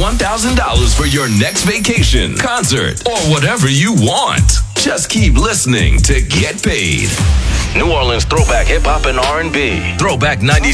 $1,000 for your next vacation, concert, or whatever you want. Just keep listening to Get Paid. New Orleans throwback hip hop and R&B. Throwback 90s